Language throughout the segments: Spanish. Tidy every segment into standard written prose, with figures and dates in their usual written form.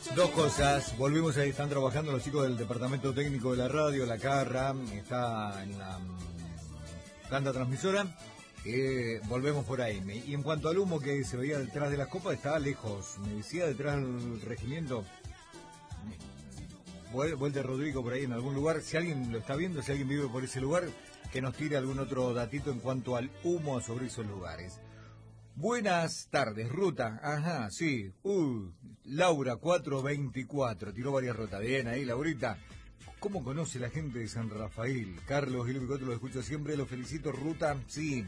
Dos cosas, volvimos ahí, están trabajando los chicos del departamento técnico de la radio, la Carra, está en la planta transmisora, volvemos por ahí. Y en cuanto al humo que se veía detrás de las copas, estaba lejos, me decía detrás del regimiento, vuelta Rodrigo por ahí en algún lugar, si alguien lo está viendo, si alguien vive por ese lugar, que nos tire algún otro datito en cuanto al humo sobre esos lugares. Buenas tardes, ruta, ajá, sí, Laura 424, tiró varias rutas, bien ahí, Laurita. ¿Cómo conoce la gente de San Rafael? Carlos Gil Picotto, lo escucho siempre, lo felicito, ruta, sí,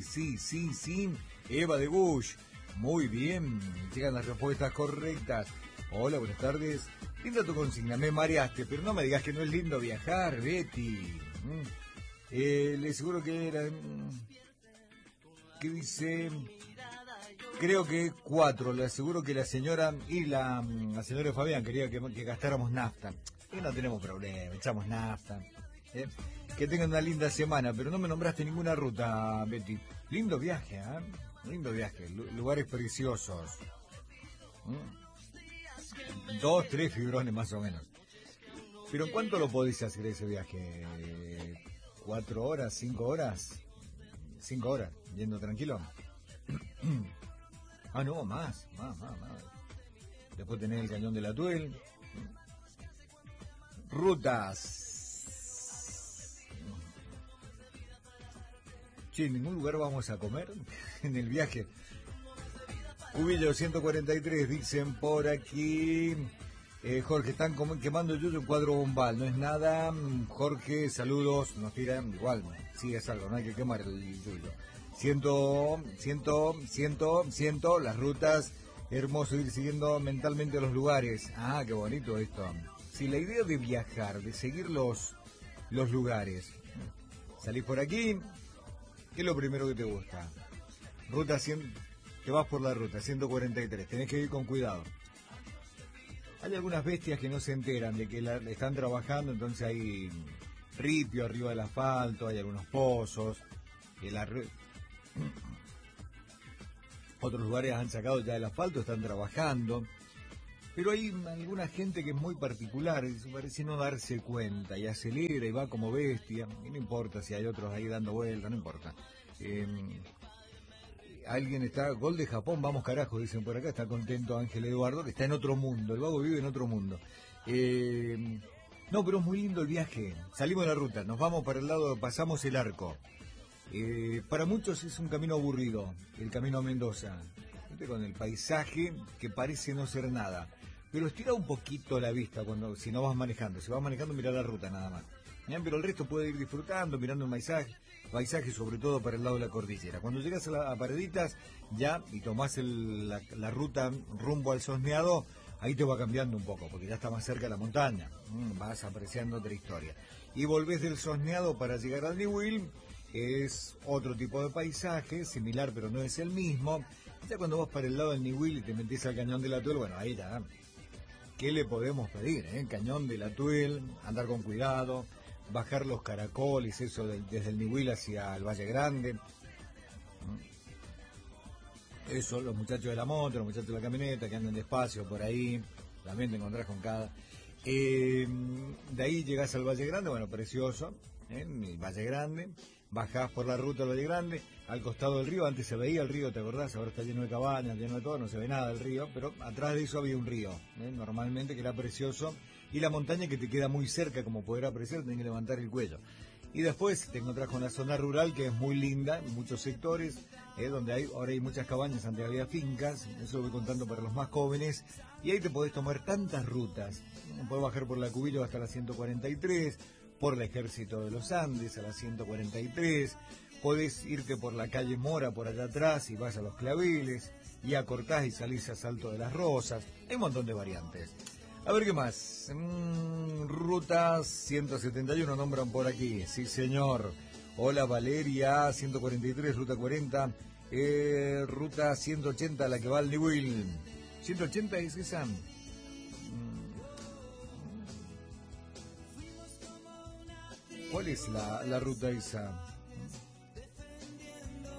Eva de Bush, muy bien, llegan las respuestas correctas. Hola, buenas tardes, linda tu consigna, me mareaste, pero no me digas que no es lindo viajar, Betty. Le seguro que era... ¿Qué dice? Creo que 4, le aseguro que la señora y la señora Fabián quería que gastáramos nafta. Y no tenemos problema, echamos nafta. Que tengan una linda semana, pero no me nombraste ninguna ruta, Betty. Lindo viaje, ¿eh? Lindo viaje, lugares preciosos. 2, 3 fibrones más o menos. Pero ¿en cuánto lo podéis hacer ese viaje? 4 horas, 5 horas. 5 horas, yendo tranquilo. Ah, no, más. Después tenés el cañón de la Tuel. Rutas. Che, ¿en ningún lugar vamos a comer en el viaje? Cubillo 143, dicen por aquí. Jorge, están quemando yuyo en cuadro bombal, no es nada. Jorge, saludos, nos tiran igual, sí es algo, no hay que quemar el yuyo. Siento las rutas, hermoso ir siguiendo mentalmente los lugares. Ah, qué bonito esto. Si la idea de viajar, de seguir los lugares, salís por aquí, ¿qué es lo primero que te gusta? Ruta 100, te vas por la ruta 143, tenés que ir con cuidado. Hay algunas bestias que no se enteran de que están trabajando, entonces hay ripio arriba del asfalto, hay algunos pozos, otros lugares han sacado ya el asfalto, están trabajando, pero hay alguna gente que es muy particular, y parece no darse cuenta, y acelera y va como bestia, y no importa si hay otros ahí dando vueltas, no importa. Alguien está, gol de Japón, vamos carajo, dicen por acá, está contento Ángel Eduardo, que está en otro mundo, el vago vive en otro mundo. No, pero es muy lindo el viaje, salimos de la ruta, nos vamos para el lado, pasamos el arco. Para muchos es un camino aburrido, el camino a Mendoza, con el paisaje que parece no ser nada, pero estira un poquito la vista si no vas manejando, si vas manejando mira la ruta nada más. Pero el resto puede ir disfrutando, mirando el paisaje sobre todo para el lado de la cordillera. Cuando llegas a Paraditas ya y tomás la ruta rumbo al Sosneado, ahí te va cambiando un poco, porque ya está más cerca de la montaña, vas apreciando otra historia. Y volvés del Sosneado para llegar al Niwil, es otro tipo de paisaje, similar pero no es el mismo. Ya cuando vas para el lado del Niwil y te metés al Cañón de la Tuel, bueno, ahí ya, ¿qué le podemos pedir? Cañón de la Tuel, andar con cuidado, bajar los caracoles, eso desde el Niwil hacia el Valle Grande. Eso, los muchachos de la moto, los muchachos de la camioneta que andan despacio por ahí, también te encontrás con cada... de ahí llegás al Valle Grande, bueno, precioso, el Valle Grande, bajás por la ruta del Valle Grande, al costado del río, antes se veía el río, ¿te acordás? Ahora está lleno de cabañas, lleno de todo, no se ve nada del río, pero atrás de eso había un río, normalmente, que era precioso, y la montaña que te queda muy cerca, como poder apreciar, tenés que levantar el cuello. Y después te encontrás con la zona rural, que es muy linda, en muchos sectores, donde ahora hay muchas cabañas, antes había fincas, eso lo voy contando para los más jóvenes, y ahí te podés tomar tantas rutas. Podés bajar por la Cubillo hasta la 143, por el Ejército de los Andes a la 143, podés irte por la calle Mora por allá atrás y vas a los Claveles, y acortás y salís a Salto de las Rosas, hay un montón de variantes. A ver qué más. Ruta 171 nombran por aquí, sí señor. Hola Valeria, 143, ruta 40, ruta 180, la que va al Niwil. 180 es esa. ¿Cuál es la ruta esa?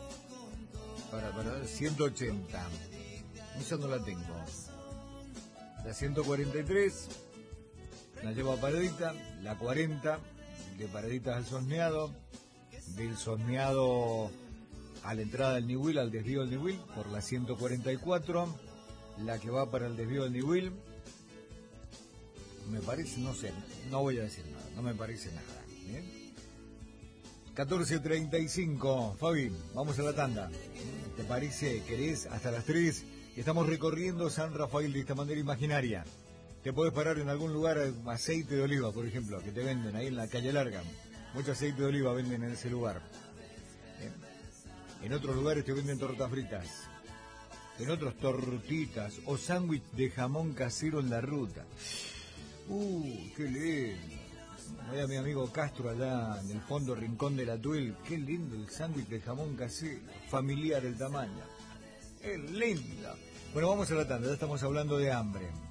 Para 180. Esa no la tengo. La 143 la llevo a Paradita, la 40 de Paraditas al Sosneado, del Sosneado a la entrada del Niwil, al desvío del Niwil, por la 144, la que va para el desvío del Niwil, me parece, no sé, no voy a decir nada, no me parece nada. 14:35, Fabi, vamos a la tanda. ¿Te parece? ¿Querés? Hasta las 3. Estamos recorriendo San Rafael de esta manera imaginaria. Te podés parar en algún lugar, aceite de oliva, por ejemplo, que te venden ahí en la calle Larga. Mucho aceite de oliva venden en ese lugar. En otros lugares te venden tortas fritas. En otros tortitas o sándwich de jamón casero en la ruta. ¡Qué lindo! Voy a mi amigo Castro allá en el fondo rincón de la Tuel. ¡Qué lindo el sándwich de jamón casero! Familiar el tamaño. ¡Qué lindo! Bueno, vamos a la tanda, ya estamos hablando de hambre.